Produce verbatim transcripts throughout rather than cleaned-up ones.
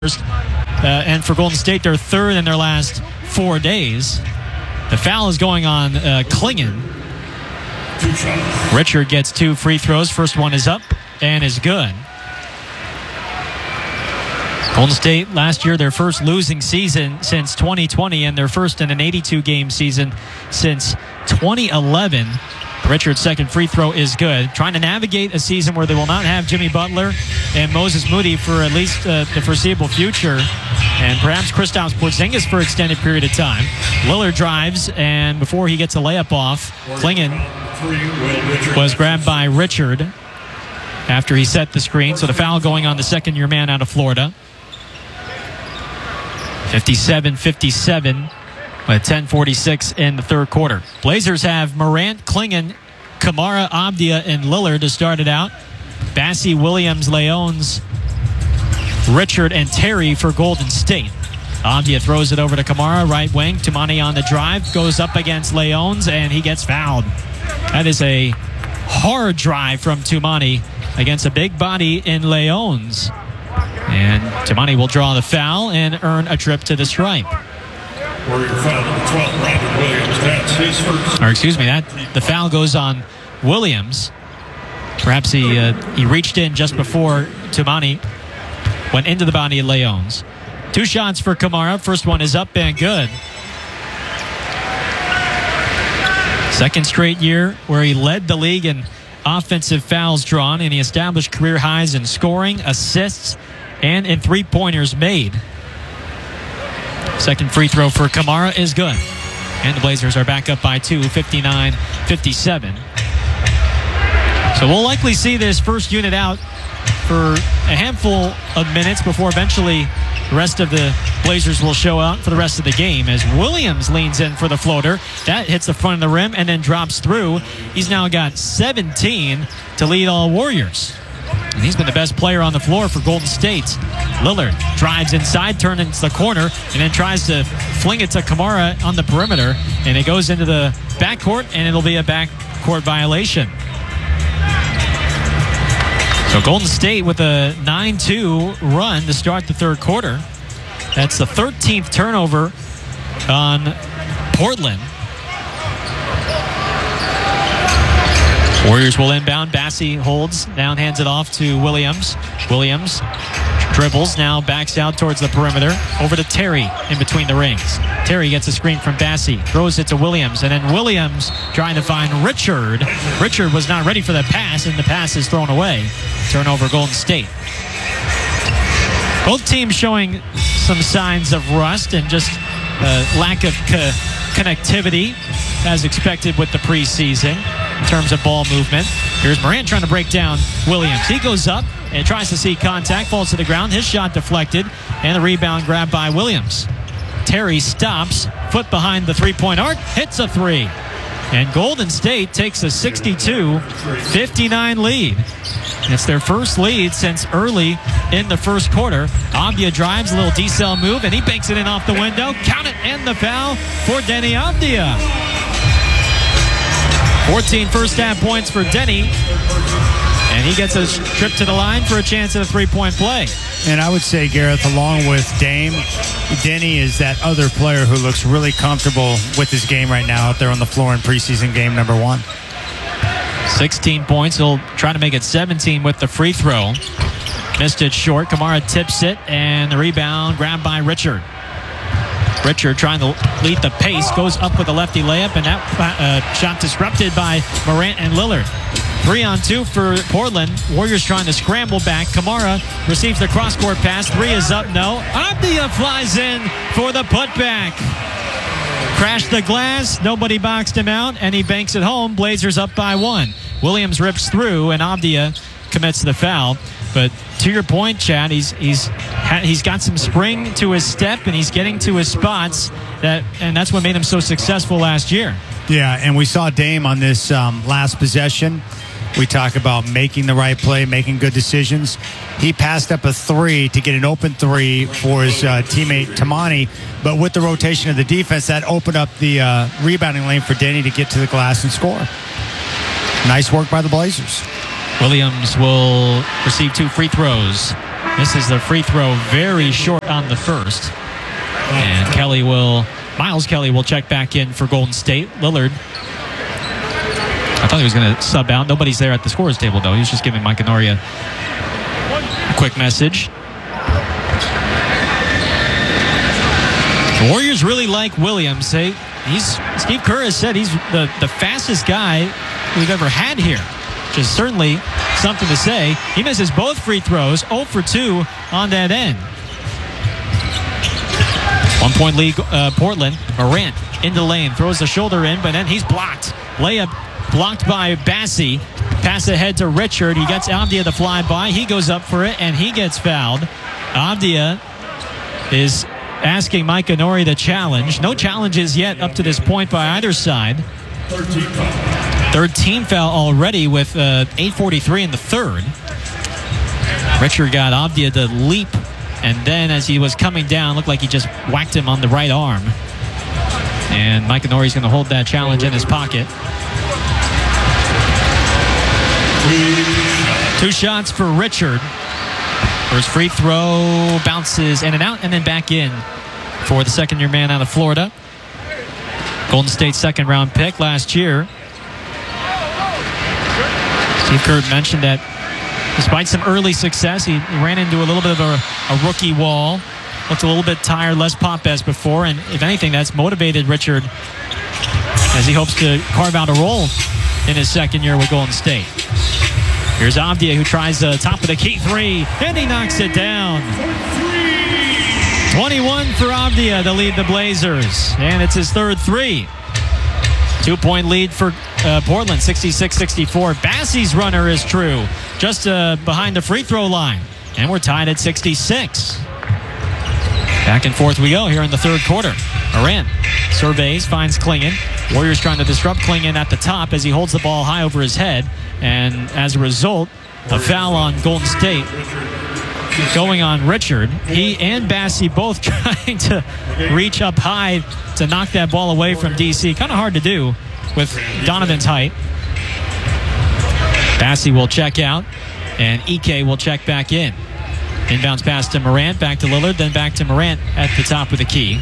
Uh, and for Golden State, they're third in their last four days. The foul is going on uh, Clingan. Richard gets two free throws. First one is up and is good. Golden State last year, their first losing season since twenty twenty, and their first in an eighty-two game season since twenty eleven. Richard's second free throw is good. Trying to navigate a season where they will not have Jimmy Butler and Moses Moody for at least uh, the foreseeable future, and perhaps Kristaps Porzingis for an extended period of time. Lillard drives, and before he gets a layup off, Clingan was grabbed by Richard after he set the screen. So the foul going on the second-year man out of Florida. fifty-seven fifty-seven. With ten forty-six in the third quarter. Blazers have Morant, Clingan, Kamara, Avdia, and Lillard to start it out. Bassey, Williams, Leones, Richard, and Terry for Golden State. Avdia throws it over to Kamara, right wing. Toumani on the drive, goes up against Leones, and he gets fouled. That is a hard drive from Toumani against a big body in Leones. And Toumani will draw the foul and earn a trip to the stripe. Warrior foul number twelve, Brandon Williams. That's his first. Or excuse me, that the foul goes on Williams. Perhaps he uh, he reached in just before Toumani went into the body of Leones. Two shots for Kamara. First one is up and good. Second straight year where he led the league in offensive fouls drawn, and he established career highs in scoring, assists, and in three-pointers made. Second free throw for Kamara is good. And the Blazers are back up by two, fifty-nine fifty-seven. So we'll likely see this first unit out for a handful of minutes before eventually the rest of the Blazers will show out for the rest of the game as Williams leans in for the floater. That hits the front of the rim and then drops through. He's now got seventeen to lead all Warriors. And he's been the best player on the floor for Golden State. Lillard drives inside, turns into the corner, and then tries to fling it to Kamara on the perimeter. And it goes into the backcourt, and it'll be a backcourt violation. So Golden State with a nine two run to start the third quarter. That's the thirteenth turnover on Portland. Warriors will inbound. Bassey holds, down hands it off to Williams. Williams dribbles, now backs out towards the perimeter. Over to Terry in between the rings. Terry gets a screen from Bassey, throws it to Williams, and then Williams trying to find Richard. Richard was not ready for the pass, and the pass is thrown away. Turnover Golden State. Both teams showing some signs of rust and just uh, lack of co- connectivity as expected with the preseason in terms of ball movement. Here's Morant trying to break down Williams. He goes up and tries to see contact, falls to the ground. His shot deflected, and the rebound grabbed by Williams. Terry stops, foot behind the three-point arc, hits a three. And Golden State takes a sixty-two fifty-nine lead. It's their first lead since early in the first quarter. Avdia drives, a little decel move, and he banks it in off the window. Count it, and the foul for Denny Avdia. fourteen first half points for Denny. And he gets a trip to the line for a chance at a three-point play. And I would say, Gareth, along with Dame, Denny is that other player who looks really comfortable with his game right now out there on the floor in preseason game number one. sixteen points. He'll try to make it seventeen with the free throw. Missed it short. Kamara tips it, and the rebound grabbed by Richard. Richard trying to lead the pace, goes up with a lefty layup, and that uh, shot disrupted by Morant and Lillard. Three on two for Portland. Warriors trying to scramble back. Kamara receives the cross-court pass. Three is up, no. Avdia flies in for the putback. Crashed the glass. Nobody boxed him out, and he banks it home. Blazers up by one. Williams rips through, and Avdia commits the foul. But to your point, Chad, he's he's he's got some spring to his step, and he's getting to his spots. That and that's what made him so successful last year. Yeah, and we saw Dame on this um, last possession. We talk about making the right play, making good decisions. He passed up a three to get an open three for his uh, teammate Toumani, but with the rotation of the defense, that opened up the uh, rebounding lane for Denny to get to the glass and score. Nice work by the Blazers. Williams will receive two free throws. Misses the free throw very short on the first. And Kelly will, Miles Kelly will check back in for Golden State. Lillard, I thought he was going to sub out. Nobody's there at the scorer's table, though. He was just giving Mike Honoria a quick message. The Warriors really like Williams. Hey, he's Steve Kerr has said he's the, the fastest guy we've ever had here, which is certainly something to say. He misses both free throws, zero for two on that end. One point lead, uh, Portland. Morant into the lane, throws the shoulder in, but then he's blocked. Layup blocked by Bassi. Pass ahead to Richard. He gets Avdia to fly by. He goes up for it, and he gets fouled. Avdia is asking Mike Honoria to challenge. No challenges yet up to this point by either side. Third team foul already with uh, eight forty-three in the third. Richard got Avdia to leap, and then as he was coming down, looked like he just whacked him on the right arm. And Mike Honoria is going to hold that challenge in his pocket. Two shots for Richard. First free throw bounces in and out and then back in for the second-year man out of Florida. Golden State second-round pick last year. Steve Kerr mentioned that despite some early success, he, he ran into a little bit of a, a rookie wall. Looked a little bit tired, less pop as before, and if anything, that's motivated Richard as he hopes to carve out a role in his second year with Golden State. Here's Avdia, who tries the top of the key three, and he knocks it down. twenty-one for Avdia to lead the Blazers, and it's his third three. Two-point lead for uh, Portland, sixty-six sixty-four. Bassi's runner is true, just uh, behind the free throw line, and we're tied at sixty-six. Back and forth we go here in the third quarter. Morant surveys, finds Klingon. Warriors trying to disrupt Klingon at the top as he holds the ball high over his head. And as a result, a foul on Golden State going on Richard. He and Bassi both trying to reach up high to knock that ball away from D C. Kind of hard to do with Donovan's height. Bassi will check out, and Ike will check back in. Inbounds pass to Morant, back to Lillard, then back to Morant at the top of the key.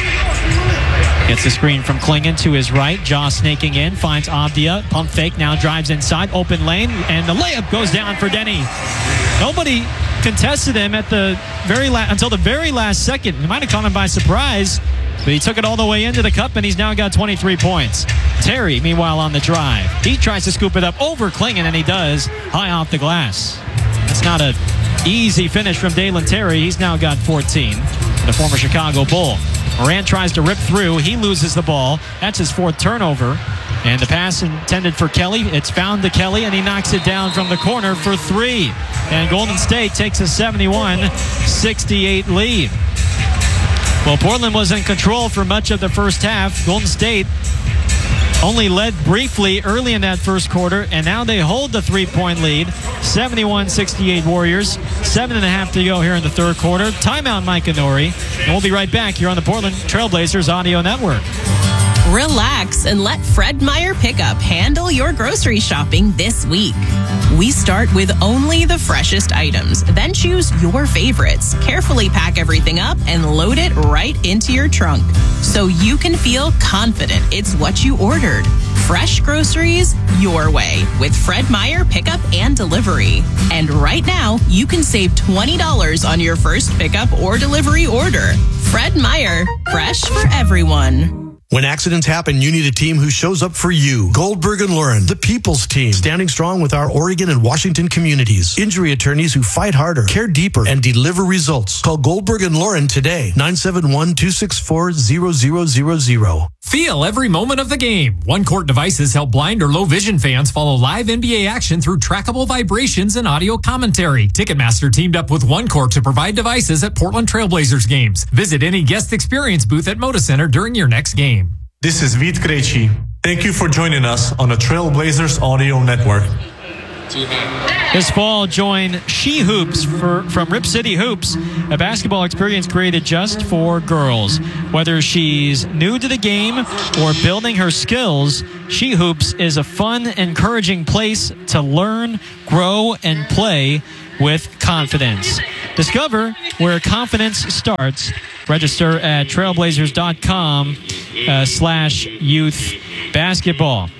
Gets the screen from Klingon to his right. Jaw snaking in, finds Avdia. Pump fake, now drives inside. Open lane, and the layup goes down for Denny. Nobody contested him at the very la- until the very last second. He might have caught him by surprise, but he took it all the way into the cup, and he's now got twenty-three points. Terry, meanwhile, on the drive. He tries to scoop it up over Klingon, and he does, high off the glass. It's not an easy finish from Dalen Terry. He's now got fourteen, the former Chicago Bull. Morant tries to rip through. He loses the ball. That's his fourth turnover. And the pass intended for Kelly. It's found to Kelly, and he knocks it down from the corner for three. And Golden State takes a seventy-one sixty-eight lead. Well, Portland was in control for much of the first half. Golden State only led briefly early in that first quarter, and now they hold the three-point lead. seventy-one sixty-eight Warriors. Seven and a half to go here in the third quarter. Timeout, Mike Honoria. And we'll be right back here on the Portland Trailblazers Audio Network. Relax and let Fred Meyer Pickup handle your grocery shopping this week. We start with only the freshest items, then choose your favorites. Carefully pack everything up and load it right into your trunk so you can feel confident it's what you ordered. Fresh groceries your way with Fred Meyer Pickup and Delivery. And right now, you can save twenty dollars on your first pickup or delivery order. Fred Meyer, fresh for everyone. When accidents happen, you need a team who shows up for you. Goldberg and Lauren, the people's team, standing strong with our Oregon and Washington communities. Injury attorneys who fight harder, care deeper, and deliver results. Call Goldberg and Lauren today, nine seven one, two six four, zero zero zero zero. Feel every moment of the game. One Court devices help blind or low vision fans follow live N B A action through trackable vibrations and audio commentary. Ticketmaster teamed up with One Court to provide devices at Portland Trailblazers games. Visit any guest experience booth at Moda Center during your next game. This is Vít Krejci. Thank you for joining us on the Trailblazers Audio Network. This fall, join She Hoops for, from Rip City Hoops, a basketball experience created just for girls. Whether she's new to the game or building her skills, She Hoops is a fun, encouraging place to learn, grow, and play with confidence. Discover where confidence starts. Register at trailblazers.com uh, slash youth basketball.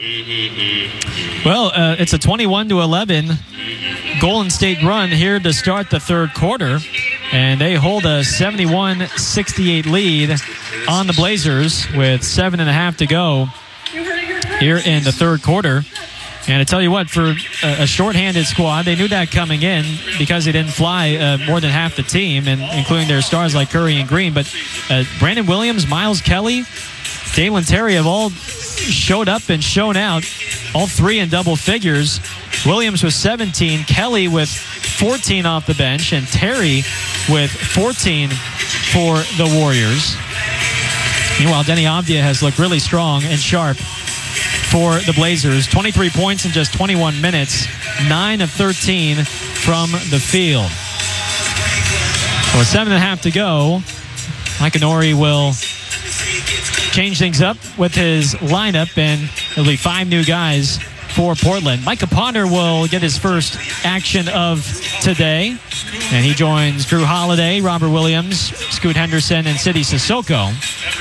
Well, uh, it's a twenty-one to eleven Golden State run here to start the third quarter, and they hold a seventy-one sixty-eight lead on the Blazers with seven and a half to go here in the third quarter. And I tell you what, for a, a shorthanded squad, they knew that coming in because they didn't fly uh, more than half the team, and including their stars like Curry and Green. But uh, Brandon Williams, Miles Kelly, Dalen Terry have all showed up and shown out, all three in double figures. Williams with seventeen, Kelly with fourteen off the bench, and Terry with fourteen for the Warriors. Meanwhile, Denny Avdia has looked really strong and sharp for the Blazers. twenty-three points in just twenty-one minutes, nine of thirteen from the field. So with seven and a half to go, Mike Inori will change things up with his lineup, and it'll be five new guys for Portland. Micah Potter will get his first action of today, and he joins Drew Holiday, Robert Williams, Scoot Henderson, and Sidy Cissoko.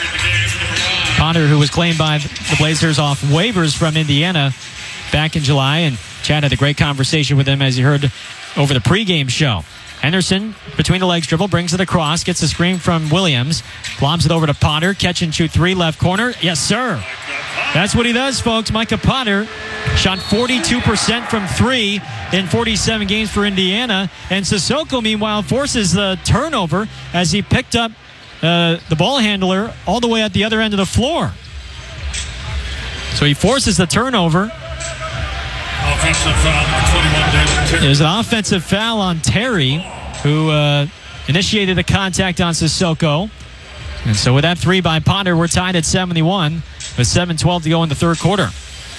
Potter, who was claimed by the Blazers off waivers from Indiana back in July, and Chad had a great conversation with him, as you heard over the pregame show. Henderson, between the legs dribble, brings it across, gets a screen from Williams, lobs it over to Potter, catch and shoot three, left corner. Yes, sir. That's what he does, folks. Micah Potter shot forty-two percent from three in forty-seven games for Indiana, and Cissoko, meanwhile, forces the turnover as he picked up uh, the ball handler all the way at the other end of the floor. So he forces the turnover. Offensive foul, number twenty-one, Dalen Terry. There's an offensive foul on Terry, who uh, initiated a contact on Cissoko. And so with that three by Potter, we're tied at seventy-one with seven twelve to go in the third quarter.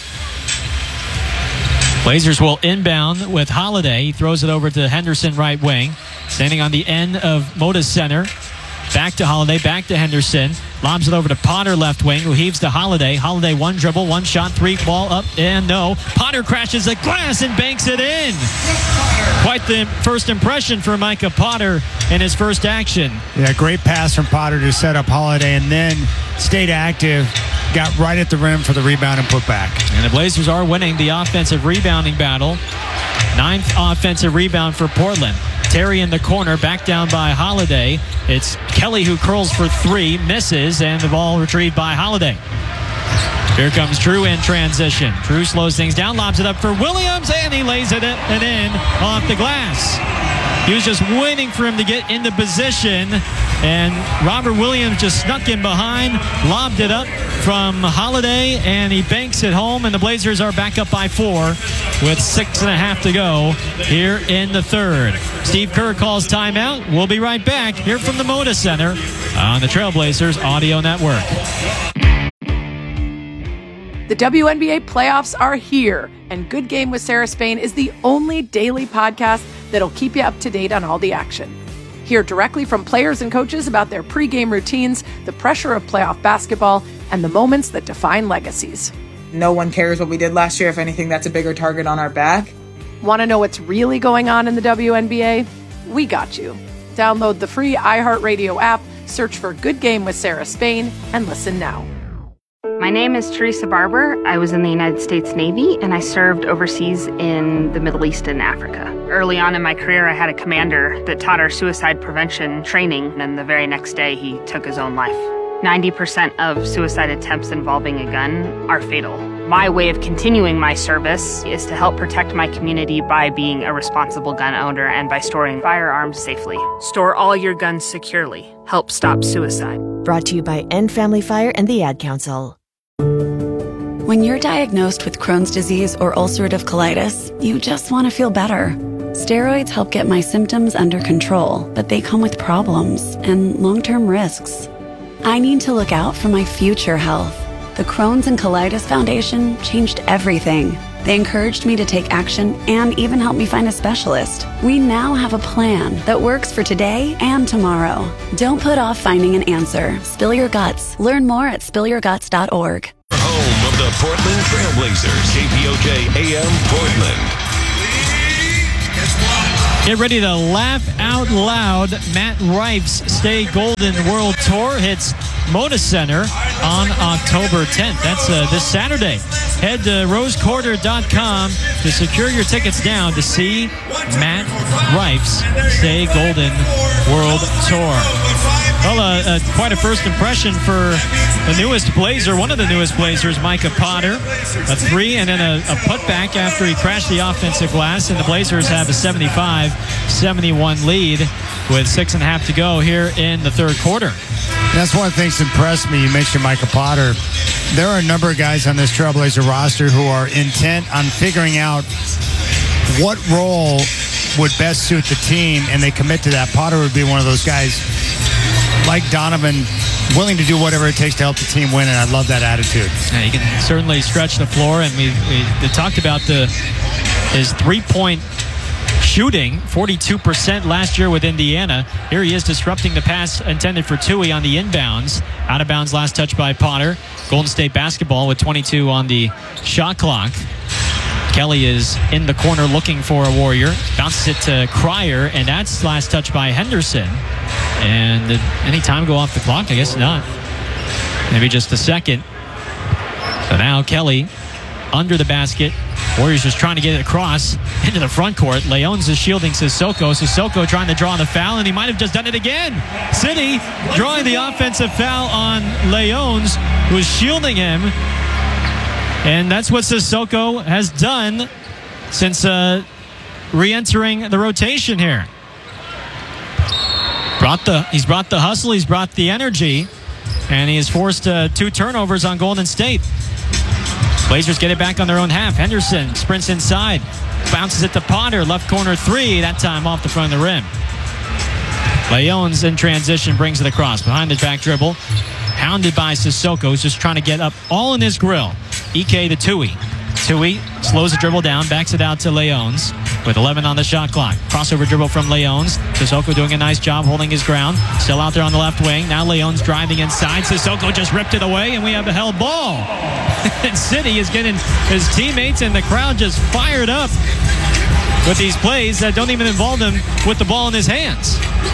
Blazers will inbound with Holiday. He throws it over to Henderson, right wing. Standing on the end of Moda Center. Back to Holiday, back to Henderson. Lobs it over to Potter, left wing, who heaves to Holiday. Holiday, one dribble, one shot, three, ball up, and no. Potter crashes the glass and banks it in. Quite the first impression for Micah Potter in his first action. Yeah, great pass from Potter to set up Holiday, and then stayed active, got right at the rim for the rebound and put back. And the Blazers are winning the offensive rebounding battle. Ninth offensive rebound for Portland. Terry in the corner, back down by Holiday. It's Kelly who curls for three, misses, and the ball retrieved by Holiday. Here comes Drew in transition. Drew slows things down, lobs it up for Williams, and he lays it in off the glass. He was just waiting for him to get into position, and Robert Williams just snuck in behind, lobbed it up from Holiday, and he banks it home, and the Blazers are back up by four with six and a half to go here in the third. Steve Kerr calls timeout. We'll be right back here from the Moda Center on the Trailblazers Audio Network. The W N B A playoffs are here, and Good Game with Sarah Spain is the only daily podcast that'll keep you up to date on all the action. Hear directly from players and coaches about their pregame routines, the pressure of playoff basketball, and the moments that define legacies. No one cares what we did last year. If anything, that's a bigger target on our back. Want to know what's really going on in the W N B A? We got you. Download the free iHeartRadio app, search for Good Game with Sarah Spain, and listen now. My name is Teresa Barber. I was in the United States Navy, and I served overseas in the Middle East and Africa. Early on in my career, I had a commander that taught our suicide prevention training, and the very next day, he took his own life. ninety percent of suicide attempts involving a gun are fatal. My way of continuing my service is to help protect my community by being a responsible gun owner and by storing firearms safely. Store all your guns securely. Help stop suicide. Brought to you by End Family Fire and the Ad Council. When you're diagnosed with Crohn's disease or ulcerative colitis, you just want to feel better. Steroids help get my symptoms under control, but they come with problems and long-term risks. I need to look out for my future health. The Crohn's and Colitis Foundation changed everything. They encouraged me to take action and even helped me find a specialist. We now have a plan that works for today and tomorrow. Don't put off finding an answer. Spill your guts. Learn more at spill your guts dot org. Home of the Portland Trailblazers, K P O J A M Portland. Get ready to laugh out loud. Matt Rife's Stay Golden World Tour hits Moda Center on October tenth. That's uh, this Saturday. Head to rose quarter dot com to secure your tickets now to see Matt Rife's Stay Golden World Tour. Well, uh, uh, quite a first impression for the newest Blazer, one of the newest Blazers, Micah Potter. A three and then a, a putback after he crashed the offensive glass, and the Blazers have a seventy-five seventy-one lead with six and a half to go here in the third quarter. That's one of the things that impressed me. You mentioned Micah Potter. There are a number of guys on this Trailblazer roster who are intent on figuring out what role would best suit the team, and they commit to that. Potter would be one of those guys, like Donovan, willing to do whatever it takes to help the team win, and I love that attitude. Yeah, he can certainly stretch the floor, and we, we, we talked about the his three-point shooting, forty-two percent last year with Indiana. Here he is disrupting the pass intended for Tui on the inbounds. Out of bounds, last touch by Potter. Golden State basketball with twenty-two on the shot clock. Kelly is in the corner looking for a Warrior. Bounces it to Cryer, and that's last touch by Henderson. And did any time go off the clock? I guess not. Maybe just a second. So now Kelly under the basket. Warriors just trying to get it across into the front court. Leones is shielding Sissoko. Sissoko trying to draw the foul, and he might have just done it again. City drawing the offensive foul on Leones, who's shielding him. And that's what Sissoko has done since uh, re-entering the rotation here. Brought the, he's brought the hustle, he's brought the energy, and he has forced uh, two turnovers on Golden State. Blazers get it back on their own half. Henderson sprints inside, bounces it to Potter, left corner three, that time off the front of the rim. Leones in transition brings it across, behind the back dribble, hounded by Sissoko, who's just trying to get up all in his grill. Ike to Tui. Tui slows the dribble down, backs it out to Leones with eleven on the shot clock. Crossover dribble from Leones. Sissoko doing a nice job holding his ground. Still out there on the left wing. Now Leones driving inside. Sissoko just ripped it away, and we have a held ball. And City is getting his teammates and the crowd just fired up with these plays that don't even involve him with the ball in his hands.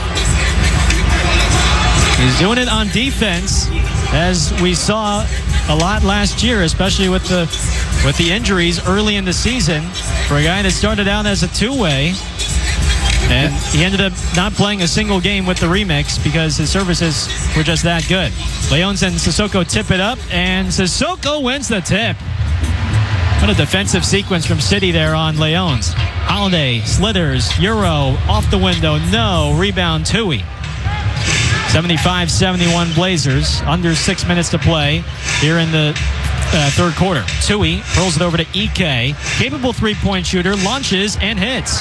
He's doing it on defense, as we saw a lot last year, especially with the with the injuries early in the season for a guy that started out as a two-way, and he ended up not playing a single game with the remix because his services were just that good. Leones and Sissoko tip it up, and Sissoko wins the tip. What a defensive sequence from City there on Leones. Holiday, slithers, Euro, off the window, no, rebound Tui. seventy-five seventy-one Blazers, under six minutes to play here in the uh, third quarter. Tui rolls it over to Ike, capable three-point shooter, launches and hits.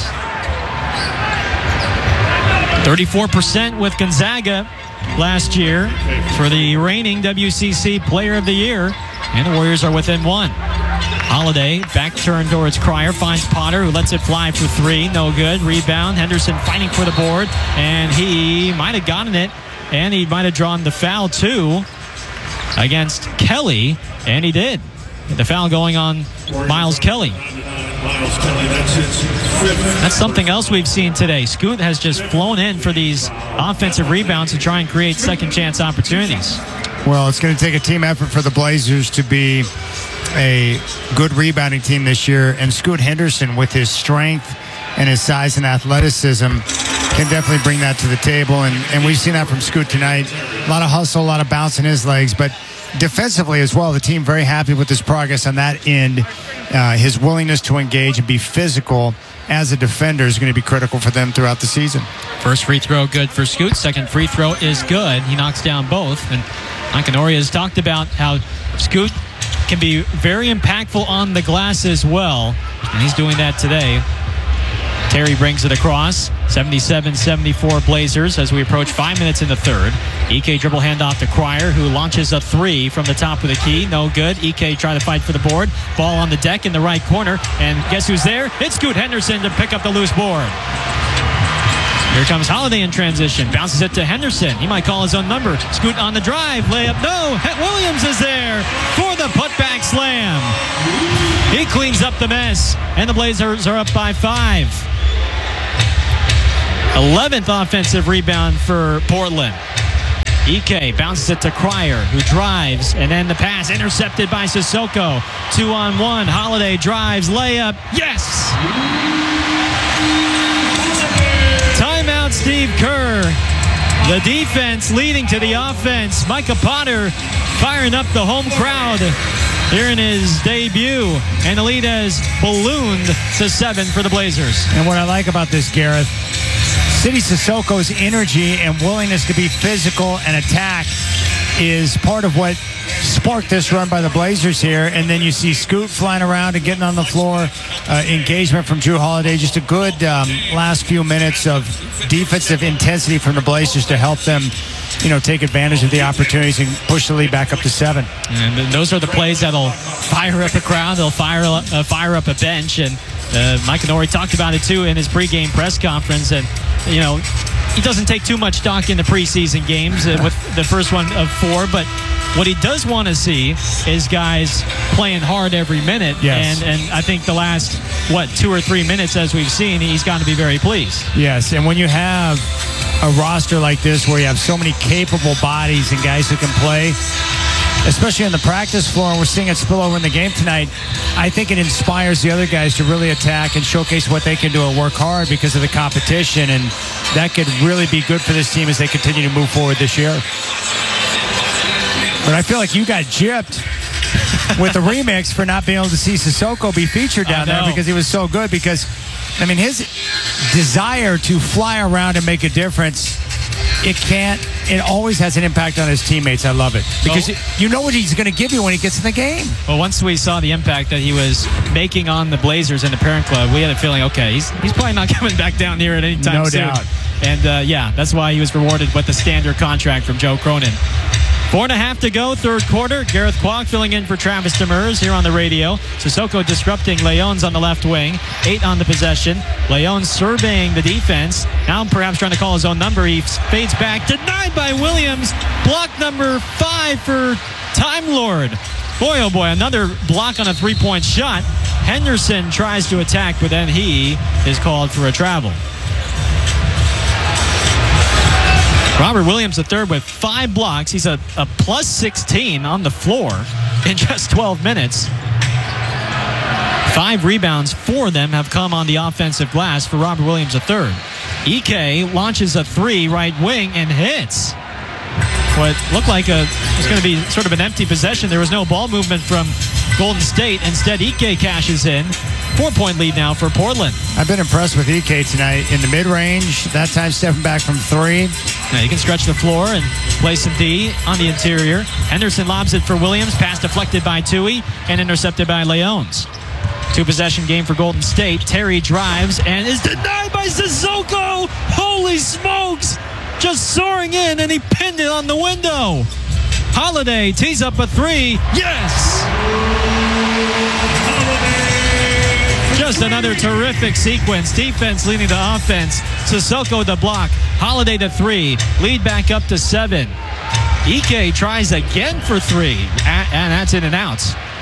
thirty-four percent with Gonzaga last year for the reigning W C C Player of the Year, and the Warriors are within one. Holiday, back turn towards Cryer, finds Potter, who lets it fly for three, no good. Rebound, Henderson fighting for the board, and he might have gotten it. And he might have drawn the foul, too, against Kelly. And he did. The foul going on Miles Kelly. That's something else we've seen today. Scoot has just flown in for these offensive rebounds to try and create second chance opportunities. Well, it's going to take a team effort for the Blazers to be a good rebounding team this year. And Scoot Henderson, with his strength and his size and athleticism, can definitely bring that to the table, and, and we've seen that from Scoot tonight. A lot of hustle, a lot of bounce in his legs, but defensively as well, the team very happy with his progress on that end. Uh, his willingness to engage and be physical as a defender is going to be critical for them throughout the season. First free throw good for Scoot. Second free throw is good. He knocks down both. And Mike Honoria has talked about how Scoot can be very impactful on the glass as well, and he's doing that today. Terry brings it across. seventy-seven seventy-four Blazers as we approach five minutes in the third. Ike dribble handoff to Cryer, who launches a three from the top of the key. No good. Ike trying to fight for the board. Ball on the deck in the right corner. And guess who's there? It's Scoot Henderson to pick up the loose board. Here comes Holiday in transition. Bounces it to Henderson. He might call his own number. Scoot on the drive. Layup. No. Het Williams is there for the putback slam. He cleans up the mess. And the Blazers are up by five. eleventh offensive rebound for Portland. Ike bounces it to Cryer, who drives, and then the pass intercepted by Sissoko. Two on one. Holiday drives, layup. Yes! Timeout, Steve Kerr. The defense leading to the offense. Micah Potter firing up the home crowd here in his debut. And the lead has ballooned to seven for the Blazers. And what I like about this, Gareth, Sidy Sissoko's energy and willingness to be physical and attack is part of what sparked this run by the Blazers here. And then you see Scoot flying around and getting on the floor. Uh, engagement from Jrue Holiday. Just a good um, last few minutes of defensive intensity from the Blazers to help them, you know, take advantage of the opportunities and push the lead back up to seven. And those are the plays that'll fire up a crowd. They'll fire, uh, fire up a bench. And uh, Mike Nori talked about it, too, in his pregame press conference. And, you know, he doesn't take too much stock in the preseason games uh, with the first one of four. But what he does want to see is guys playing hard every minute. Yes. And, and I think the last, what, two or three minutes, as we've seen, he's got to be very pleased. Yes, and when you have a roster like this where you have so many capable bodies and guys who can play, especially on the practice floor, and we're seeing it spill over in the game tonight, I think it inspires the other guys to really attack and showcase what they can do and work hard because of the competition, and that could really be good for this team as they continue to move forward this year. But I feel like you got gypped with the remix for not being able to see Sissoko be featured down there because he was so good. Because, I mean, his desire to fly around and make a difference, it can't, it always has an impact on his teammates. I love it. Because oh. you know what he's going to give you when he gets in the game. Well, once we saw the impact that he was making on the Blazers and the parent club, we had a feeling, okay, he's, he's probably not coming back down here at any time no soon. Doubt. And, uh, yeah, that's why he was rewarded with the standard contract from Joe Cronin. Four and a half to go, third quarter. Gareth Kwok filling in for Travis Demers here on the radio. Sissoko disrupting Leon's on the left wing. Eight on the possession. Leon surveying the defense. Now perhaps trying to call his own number. He fades back. Denied by Williams. Block number five for Time Lord. Boy, oh boy, another block on a three-point shot. Henderson tries to attack, but then he is called for a travel. Robert Williams the third with five blocks. He's a, a plus sixteen on the floor in just twelve minutes. Five rebounds, four of them have come on the offensive glass for Robert Williams the third. Ike launches a three right wing and hits. What looked like a was going to be sort of an empty possession. There was no ball movement from Golden State. Instead, Ike cashes in. Four-point lead now for Portland. I've been impressed with Ike tonight in the mid-range. That time stepping back from three. Now you can stretch the floor and play some D on the interior. Henderson lobs it for Williams. Pass deflected by Tui and intercepted by Leones. Two-possession game for Golden State. Terry drives and is denied by Sissoko. Holy smokes! Just soaring in, and he pinned it on the window. Holiday tees up a three. Yes! Just another terrific sequence. Defense leading to offense. Sissoko the block. Holiday to three. Lead back up to seven. Ike tries again for three. And that's in and out.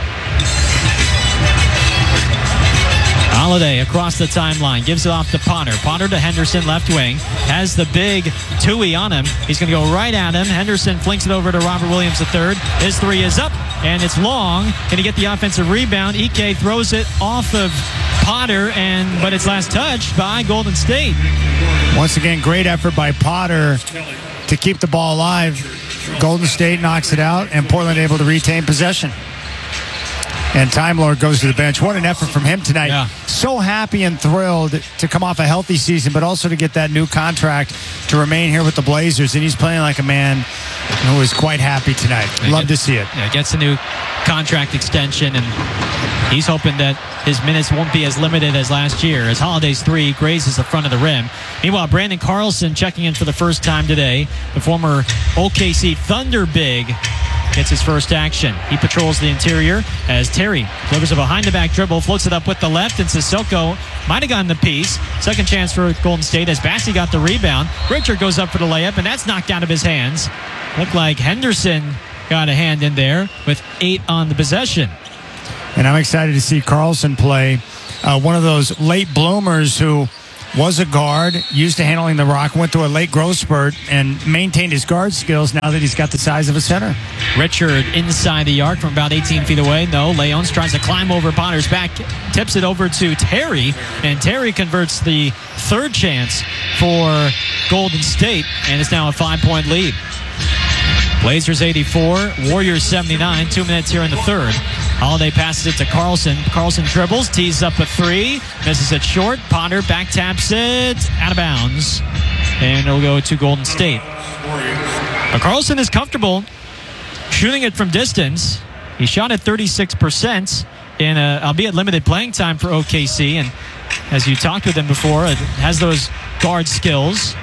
Holiday across the timeline. Gives it off to Potter. Potter to Henderson, left wing. Has the big Tui on him. He's going to go right at him. Henderson flinks it over to Robert Williams the third. His three is up, and it's long. Can he get the offensive rebound? Ike throws it off of Potter, and but it's last touched by Golden State. Once again, great effort by Potter to keep the ball alive. Golden State knocks it out, and Portland able to retain possession. And Time Lord goes to the bench. What an effort from him tonight. Yeah. So happy and thrilled to come off a healthy season, but also to get that new contract to remain here with the Blazers. And he's playing like a man who is quite happy tonight. Yeah, Love get, to see it. Yeah, gets a new contract extension, and he's hoping that his minutes won't be as limited as last year, as Holiday's three grazes the front of the rim. Meanwhile, Brandon Carlson checking in for the first time today. The former O K C Thunder big gets his first action. He patrols the interior as Terry delivers a behind-the-back dribble, floats it up with the left, and Sissoko might have gotten the piece. Second chance for Golden State as Bassey got the rebound. Richard goes up for the layup, and that's knocked out of his hands. Looked like Henderson got a hand in there with eight on the possession. And I'm excited to see Carlson play. Uh, one of those late bloomers who was a guard, used to handling the rock, went through a late growth spurt, and maintained his guard skills now that he's got the size of a center. Richard inside the arc from about eighteen feet away. No, Leons tries to climb over Potter's back, tips it over to Terry, and Terry converts the third chance for Golden State, and it's now a five-point lead. Blazers eighty-four, Warriors seventy-nine, two minutes here in the third. Holiday passes it to Carlson. Carlson dribbles, tees up a three, misses it short. Potter back taps it, out of bounds, and it'll go to Golden State. But Carlson is comfortable shooting it from distance. He shot at thirty-six percent in a, albeit limited playing time for O K C, and as you talked with him before, it has those guard skills.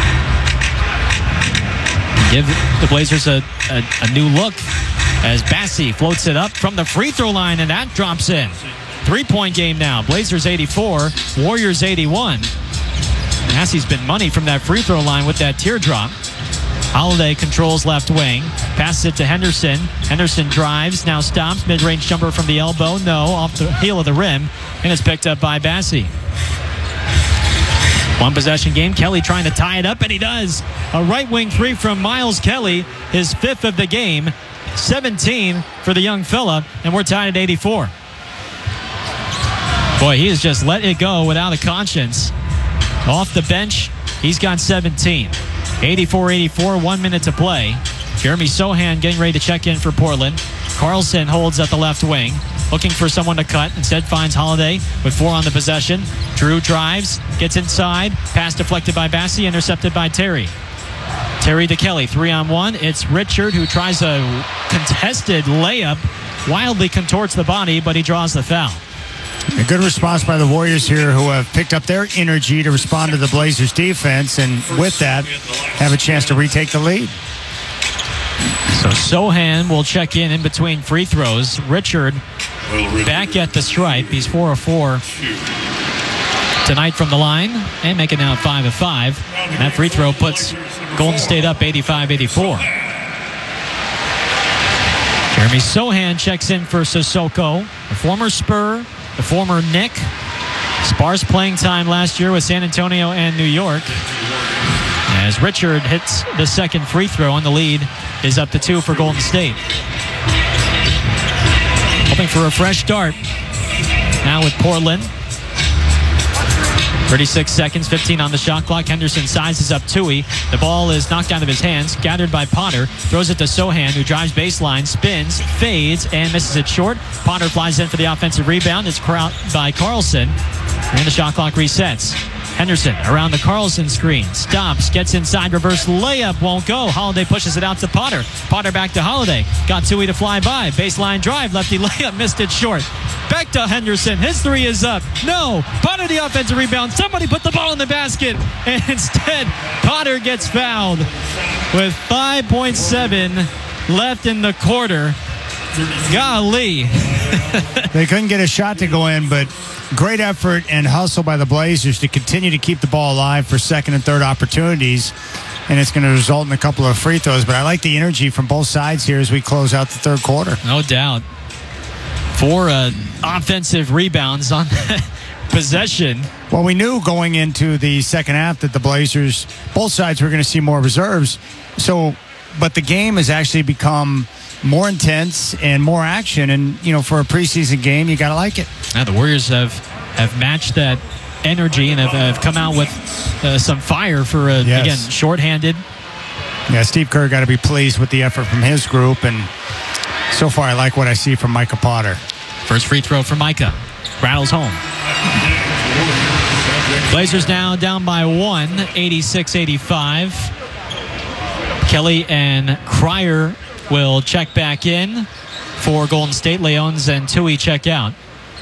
Give the Blazers a, a, a new look as Bassi floats it up from the free throw line, and that drops in. Three-point game now. Blazers eighty-four, Warriors eighty-one. Bassi's been money from that free throw line with that teardrop. Holiday controls left wing, passes it to Henderson. Henderson drives, now stops. Mid-range jumper from the elbow. No, off the heel of the rim, and it's picked up by Bassi. One possession game. Kelly trying to tie it up, and he does. A right wing three from Miles Kelly, his fifth of the game. seventeen for the young fella, and we're tied at eighty-four. Boy, he has just let it go without a conscience. Off the bench, he's got seventeen. eighty-four eighty-four, one minute to play. Jeremy Sohan getting ready to check in for Portland. Carlson holds at the left wing, looking for someone to cut. Instead finds Holiday with four on the possession. Drew drives, gets inside. Pass deflected by Bassi, intercepted by Terry. Terry to Kelly, three on one. It's Richard who tries a contested layup. Wildly contorts the body, but he draws the foul. A good response by the Warriors here, who have picked up their energy to respond to the Blazers defense, and with that, have a chance to retake the lead. So Sohan will check in in between free throws. Richard back at the stripe. He's four of four tonight from the line, and make it now five of five. And that free throw puts Golden State up eighty-five eighty-four. Jeremy Sohan checks in for Sissoko, the former Spur, the former Knick. Sparse playing time last year with San Antonio and New York. As Richard hits the second free throw, and the lead is up to two for Golden State. Hoping for a fresh start now with Portland. thirty-six seconds, fifteen on the shot clock. Henderson sizes up Tui. The ball is knocked out of his hands, gathered by Potter. Throws it to Sohan, who drives baseline, spins, fades, and misses it short. Potter flies in for the offensive rebound. It's caught by Carlson, and the shot clock resets. Henderson around the Carlson screen. Stops, gets inside, reverse layup, won't go. Holiday pushes it out to Potter. Potter back to Holiday. Got Tui to fly by. Baseline drive, lefty layup, missed it short. Back to Henderson. His three is up. No. Potter the offensive rebound. Somebody put the ball in the basket. And instead, Potter gets fouled with five point seven left in the quarter. Golly. They couldn't get a shot to go in, but great effort and hustle by the Blazers to continue to keep the ball alive for second and third opportunities, and it's going to result in a couple of free throws. But I like the energy from both sides here as we close out the third quarter. No doubt. Four uh, offensive rebounds on possession. Well, we knew going into the second half that the Blazers, both sides were going to see more reserves. So, but the game has actually become more intense and more action, and you know, for a preseason game, you gotta like it. Now the Warriors have have matched that energy and have, have come out with uh, some fire for a, yes. again, shorthanded. Yeah, Steve Kerr got to be pleased with the effort from his group, and so far I like what I see from Micah Potter. First free throw for Micah, rattles home. Blazers now down by one, eighty-six eighty-five. Kelly and Cryer will check back in for Golden State. Leons and Tui check out.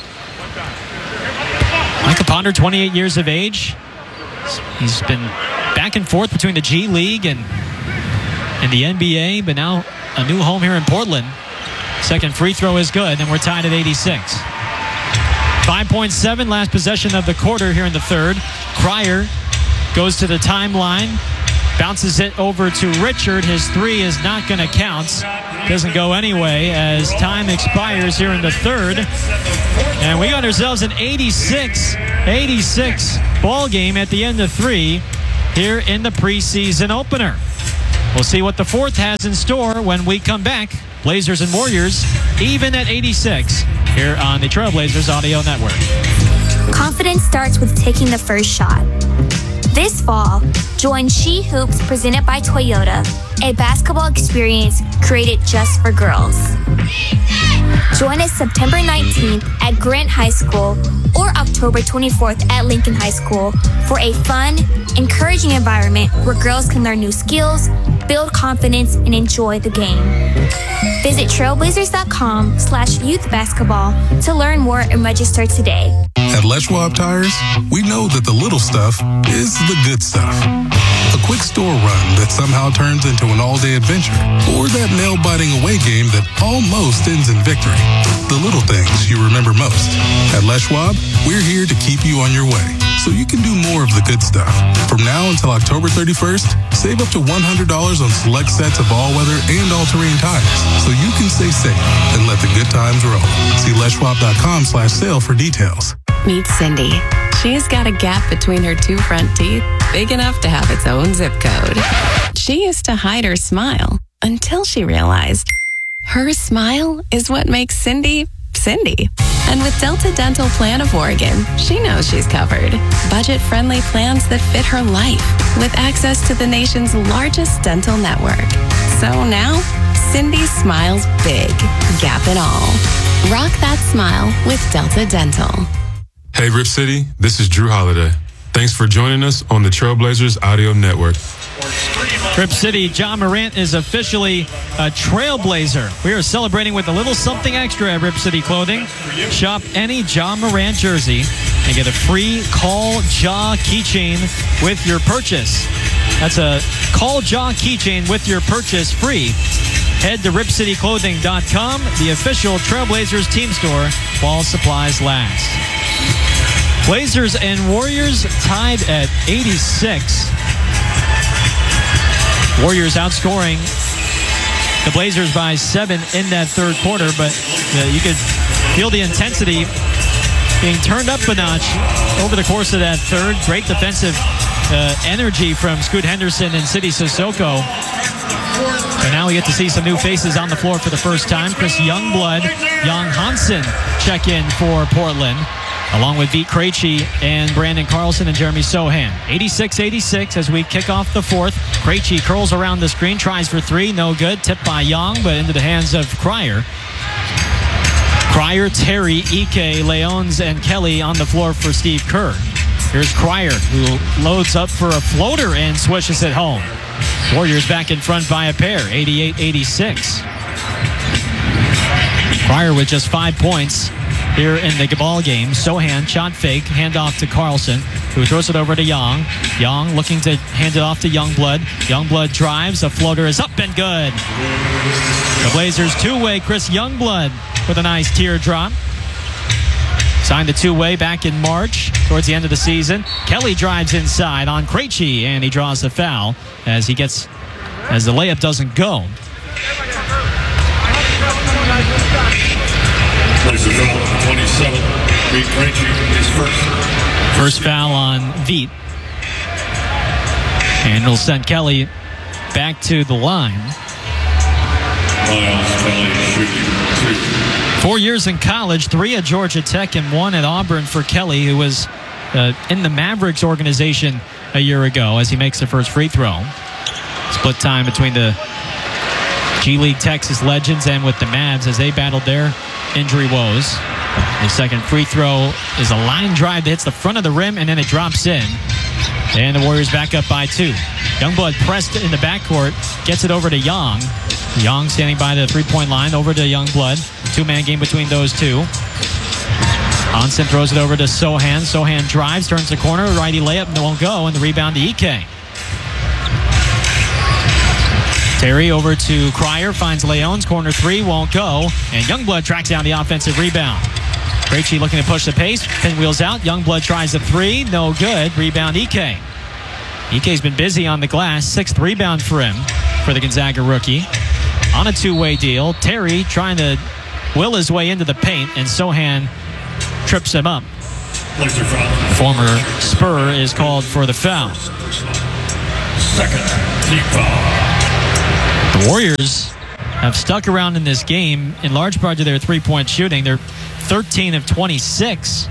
Micah Potter, twenty-eight years of age. He's been back and forth between the G League and, and the N B A, but now a new home here in Portland. Second free throw is good, and we're tied at eighty-six. five point seven, last possession of the quarter here in the third. Cryer goes to the timeline. Bounces it over to Richard. His three is not going to count. Doesn't go anyway as time expires here in the third. And we got ourselves an eighty-six eighty-six ball game at the end of three here in the preseason opener. We'll see what the fourth has in store when we come back. Blazers and Warriors even at eighty-six here on the Trailblazers Audio Network. Confidence starts with taking the first shot. This fall, join She Hoops presented by Toyota, a basketball experience created just for girls. Join us September nineteenth at Grant High School or October twenty-fourth at Lincoln High School for a fun, encouraging environment where girls can learn new skills, build confidence, and enjoy the game. Visit trailblazers.com slash youth basketball to learn more and register today. At Les Schwab Tires, we know that the little stuff is the good stuff. A quick store run that somehow turns into an all-day adventure, or that nail-biting away game that almost ends in victory. The little things you remember most. At Les Schwab, we're here to keep you on your way, so you can do more of the good stuff. From now until October thirty-first, save up to one hundred dollars on select sets of all-weather and all-terrain tires, so you can stay safe and let the good times roll. See leschwab.com slash sale for details. Meet Cindy. She's got a gap between her two front teeth big enough to have its own zip code. She used to hide her smile until she realized her smile is what makes Cindy, Cindy. And with Delta Dental Plan of Oregon, she knows she's covered. Budget-friendly plans that fit her life with access to the nation's largest dental network. So now, Cindy smiles big, gap and all. Rock that smile with Delta Dental. Hey, Rip City, this is Drew Holiday. Thanks for joining us on the Trailblazers Audio Network. Rip City, John Morant is officially a Trailblazer. We are celebrating with a little something extra at Rip City Clothing. Shop any John Morant jersey and get a free Call Jaw keychain with your purchase. That's a Call Jaw keychain with your purchase free. Head to rip city clothing dot com, the official Trailblazers team store, while supplies last. Blazers and Warriors tied at eighty-six. Warriors outscoring the Blazers by seven in that third quarter, but uh, you could feel the intensity being turned up a notch over the course of that third. Great defensive uh, energy from Scoot Henderson and Sidy Cissoko. And now we get to see some new faces on the floor for the first time. Chris Youngblood, Young Hansen check in for Portland, along with Vit Krejci and Brandon Carlson and Jeremy Sohan. eighty-six eighty-six as we kick off the fourth. Krejci curls around the screen, tries for three, no good. Tipped by Young, but into the hands of Cryer. Cryer, Terry, Ike, Leons, and Kelly on the floor for Steve Kerr. Here's Cryer, who loads up for a floater and swishes it home. Warriors back in front by a pair, eighty-eight eighty-six. Cryer with just five points here in the ball game. Sohan, shot fake, handoff to Carlson, who throws it over to Young. Young looking to hand it off to Youngblood. Youngblood drives, a floater is up and good. The Blazers two-way, Chris Youngblood with a nice teardrop. Signed a two-way back in March towards the end of the season. Kelly drives inside on Krejci, and he draws the foul as he gets, as the layup doesn't go. twenty-seven. Vit Krejci is first. First foul on Vit. And it'll send Kelly back to the line. Miles Kelly shooting two. Four years in college, three at Georgia Tech and one at Auburn for Kelly, who was uh, in the Mavericks organization a year ago as he makes the first free throw. Split time between the G League Texas Legends and with the Mavs as they battled their injury woes. His second free throw is a line drive that hits the front of the rim and then it drops in. And the Warriors back up by two. Youngblood pressed in the backcourt, gets it over to Young. Young standing by the three-point line, over to Youngblood. Two-man game between those two. Hansen throws it over to Sohan. Sohan drives, turns the corner, righty layup, won't go, and the rebound to Ike. Terry over to Cryer, finds Leons, corner three, won't go, and Youngblood tracks down the offensive rebound. Krejci looking to push the pace, pinwheels out, Youngblood tries a three, no good, rebound Ike. Ike's been busy on the glass. Sixth rebound for him, for the Gonzaga rookie. On a two-way deal, Terry trying to will his way into the paint, and Sohan trips him up. The former Spur is called for the foul. Second team foul. The Warriors have stuck around in this game in large part to their three-point shooting. They're thirteen of twenty-six.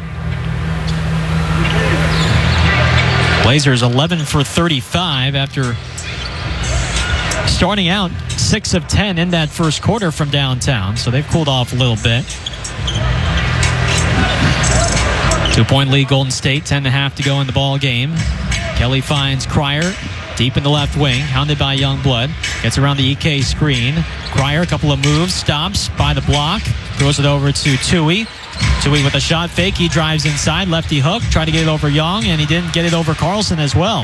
Blazers eleven for thirty-five after starting out six of ten in that first quarter from downtown, so they've cooled off a little bit. Two-point lead Golden State, ten and a half to go in the ball game. Kelly finds Cryer deep in the left wing, hounded by Youngblood. Gets around the E K screen. Cryer, a couple of moves, stops by the block, throws it over to Tui. Tui with a shot fake. He drives inside, lefty hook, tried to get it over Young, and he didn't get it over Carlson as well.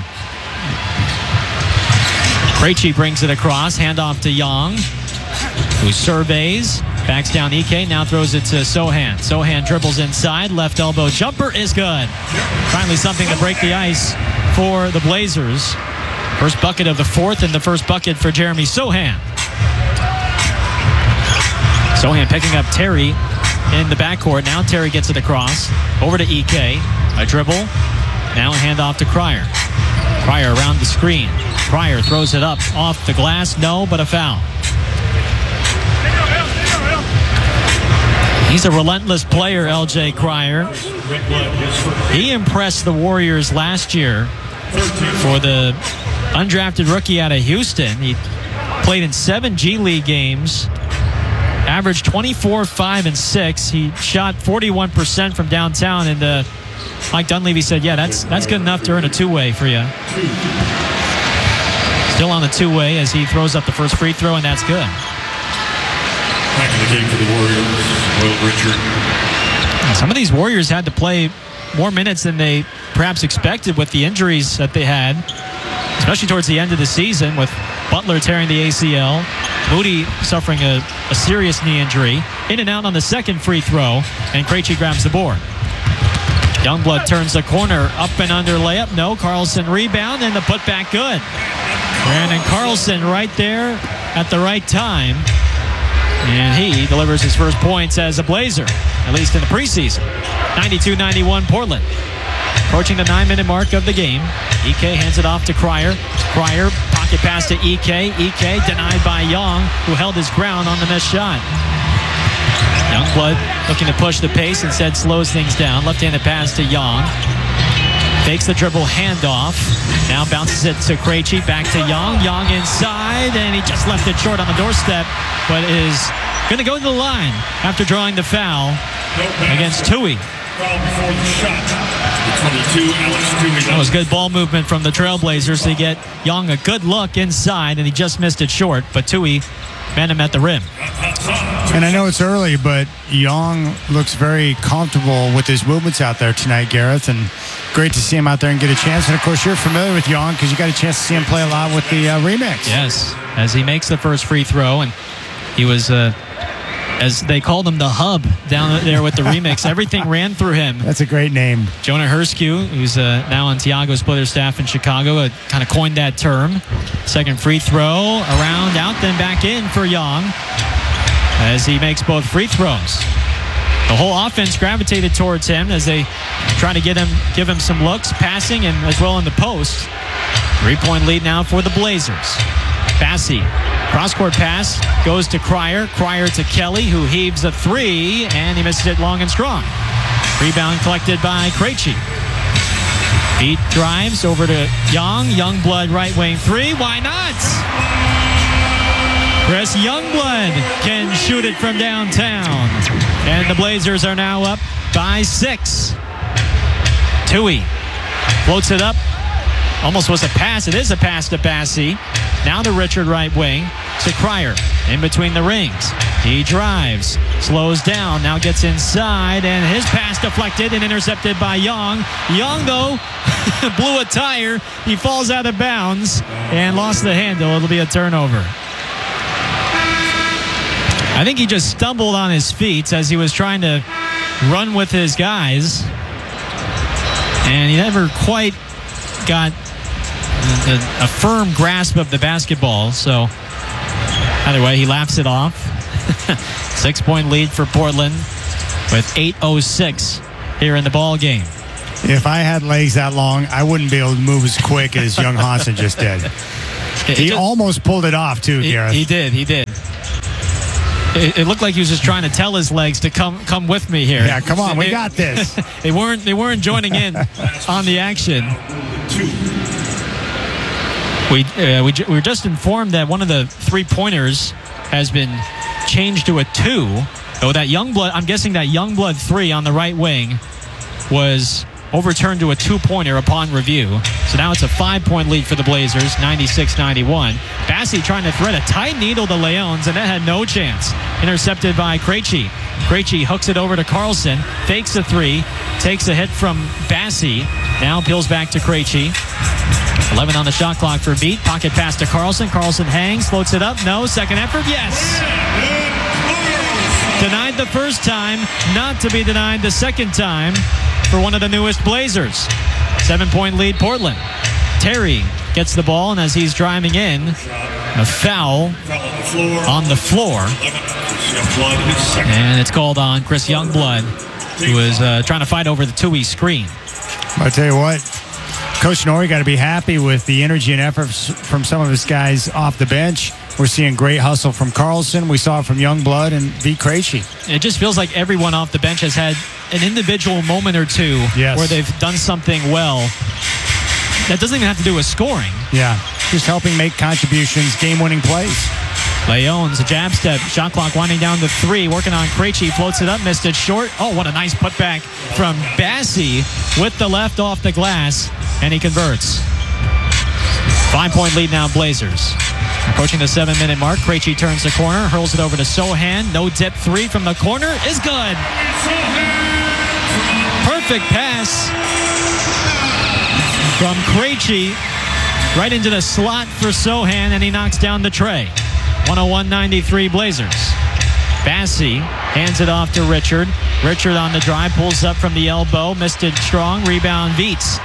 Krejci brings it across, handoff to Young, who surveys, backs down E K, now throws it to Sohan. Sohan dribbles inside, left elbow jumper is good. Finally something to break the ice for the Blazers. First bucket of the fourth, and the first bucket for Jeremy Sohan. Sohan picking up Terry in the backcourt. Now Terry gets it across, over to E K. A dribble, now a handoff to Cryer. Cryer around the screen. Cryer throws it up off the glass. No, but a foul. He's a relentless player, L J Cryer. He impressed the Warriors last year for the undrafted rookie out of Houston. He played in seven G League games, averaged twenty-four, five, and six. He shot forty-one percent from downtown, and uh, Mike Dunleavy said, yeah, that's that's good enough to earn a two-way for you. Still on the two-way as he throws up the first free throw, and that's good. Back in the game for the Warriors, Will Richard. And some of these Warriors had to play more minutes than they perhaps expected with the injuries that they had, especially towards the end of the season, with Butler tearing the A C L, Moody suffering a, a serious knee injury. In and out on the second free throw, and Krejci grabs the board. Youngblood turns the corner, up and under layup. No, Carlson rebound, and the putback good. Brandon Carlson right there at the right time. And he delivers his first points as a Blazer, at least in the preseason. ninety-two ninety-one Portland. Approaching the nine-minute mark of the game. E K hands it off to Cryer. Cryer, pocket pass to E K. E K denied by Young, who held his ground on the missed shot. Youngblood looking to push the pace, instead slows things down. Left-handed pass to Young. Fakes the dribble handoff. Now bounces it to Krejci. Back to Young. Young inside, and he just left it short on the doorstep, but is going to go to the line after drawing the foul against Tui. Before the shot. twenty-two, Alex Tui. That was good ball movement from the Trailblazers to get Young a good look inside, and he just missed it short, but Tui met him at the rim. And I know it's early, but Young looks very comfortable with his movements out there tonight, Gareth, and great to see him out there and get a chance. And, of course, you're familiar with Young because you got a chance to see him play a lot with the uh, remix. Yes, as he makes the first free throw, and he was, uh, as they called him, the hub down there with the remix. Everything ran through him. That's a great name. Jonah Herskew, who's uh, now on Tiago Splitter's staff in Chicago, uh, kind of coined that term. Second free throw, around, out, then back in for Young as he makes both free throws. The whole offense gravitated towards him as they try to get him, give him some looks, passing, and as well in the post. Three-point lead now for the Blazers. Bassey, cross-court pass, goes to Cryer. Cryer to Kelly, who heaves a three, and he misses it long and strong. Rebound collected by Krejci. Beat drives over to Young. Youngblood right wing three. Why not? Chris Youngblood can shoot it from downtown. And the Blazers are now up by six. Tui floats it up. Almost was a pass. It is a pass to Bassey. Now to Richard right wing. To Cryer in between the rings. He drives. Slows down. Now gets inside. And his pass deflected and intercepted by Young. Young, though, blew a tire. He falls out of bounds and lost the handle. It'll be a turnover. I think he just stumbled on his feet as he was trying to run with his guys. And he never quite got a, a firm grasp of the basketball. So either way, he laps it off. Six-point lead for Portland with eight oh six here in the ball game. If I had legs that long, I wouldn't be able to move as quick as young Hansen just did. It, he it just, almost pulled it off, too, he, Gareth. He did. He did. It, it looked like he was just trying to tell his legs to come come with me here. Yeah, come on. We they, got this. they weren't They weren't joining in on the action. We, uh, we, we were just informed that one of the three-pointers has been changed to a two. Oh, that Youngblood, I'm guessing that Youngblood three on the right wing was overturned to a two-pointer upon review. So now it's a five-point lead for the Blazers, ninety-six ninety-one. Bassi trying to thread a tight needle to Leones, and that had no chance. Intercepted by Krejci. Krejci hooks it over to Carlson, fakes a three, takes a hit from Bassi. Now peels back to Krejci. eleven on the shot clock for Beat. Pocket pass to Carlson. Carlson hangs, floats it up. No. Second effort. Yes. Denied the first time, not to be denied the second time for one of the newest Blazers. Seven-point lead, Portland. Terry gets the ball, and as he's driving in, a foul on the floor. And it's called on Chris Youngblood, who was uh, trying to fight over the Tui screen. I'll tell you what, Coach Norrie got to be happy with the energy and effort from some of his guys off the bench. We're seeing great hustle from Carlson. We saw it from Youngblood and Vit Krejci. It just feels like everyone off the bench has had an individual moment or two yes. where they've done something well. That doesn't even have to do with scoring. Yeah, just helping make contributions, game-winning plays. Leones, a jab step, shot clock winding down to three, working on Krejci, floats it up, missed it short. Oh, what a nice putback from Bassi with the left off the glass, and he converts. Five-point lead now, Blazers. Approaching the seven-minute mark, Krejci turns the corner, hurls it over to Sohan. No dip three from the corner is good. Perfect pass from Krejci right into the slot for Sohan, and he knocks down the tray. one oh one ninety-three Blazers. Bassi hands it off to Richard. Richard on the drive, pulls up from the elbow, missed it strong. Rebound, Viets.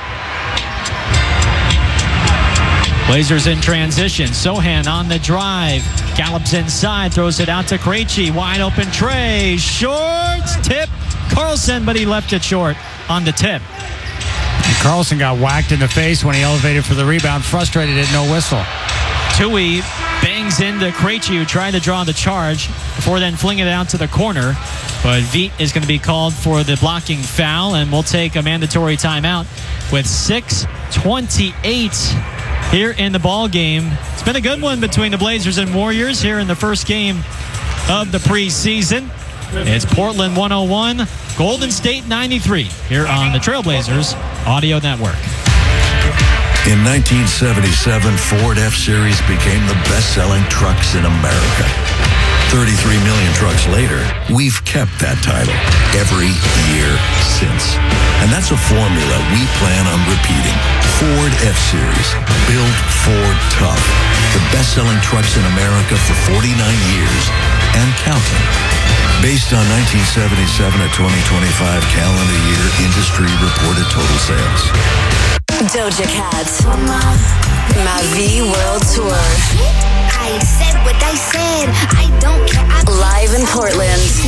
Blazers in transition. Sohan on the drive. Gallops inside. Throws it out to Krejci. Wide open tray. Short tip. Carlson, but he left it short on the tip. And Carlson got whacked in the face when he elevated for the rebound. Frustrated at no whistle. Tui bangs into Krejci, who tried to draw the charge before then flinging it out to the corner. But Vit is going to be called for the blocking foul, and we'll take a mandatory timeout with six twenty-eight here in the ball game. It's been a good one between the Blazers and Warriors here in the first game of the preseason. It's Portland one oh one, Golden State ninety-three here on the Trailblazers Audio Network. In nineteen seventy-seven, Ford F-Series became the best-selling trucks in America. thirty-three million trucks later, we've kept that title every year since. And that's a formula we plan on repeating. Ford F-Series, built Ford tough. The best-selling trucks in America for forty-nine years and counting. Based on nineteen seventy-seven to twenty twenty-five calendar year industry reported total sales. Doja Cat, Ma Vie World Tour. I said what I said. I don't care. Live in Portland.